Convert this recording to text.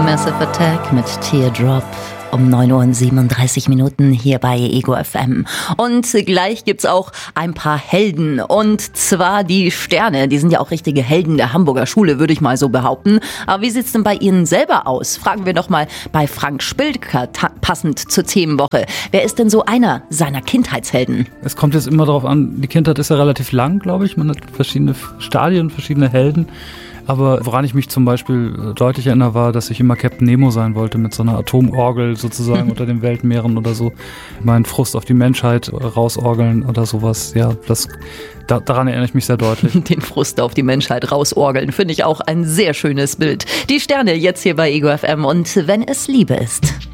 Massive Attack mit Teardrop. Um 9:37 Uhr hier bei Ego FM. Und gleich gibt's auch ein paar Helden. Und zwar die Sterne. Die sind ja auch richtige Helden der Hamburger Schule, würde ich mal so behaupten. Aber wie sieht's denn bei Ihnen selber aus? Fragen wir doch mal bei Frank Spilker, passend zur Themenwoche. Wer ist denn so einer seiner Kindheitshelden? Es kommt jetzt immer darauf an, die Kindheit ist ja relativ lang, glaube ich. Man hat verschiedene Stadien, verschiedene Helden. Aber woran ich mich zum Beispiel deutlich erinnere, war, dass ich immer Captain Nemo sein wollte mit so einer Atomorgel sozusagen unter den Weltmeeren oder so. Meinen Frust auf die Menschheit rausorgeln oder sowas. Ja, daran erinnere ich mich sehr deutlich. Den Frust auf die Menschheit rausorgeln, finde ich auch ein sehr schönes Bild. Die Sterne jetzt hier bei Ego FM und wenn es Liebe ist.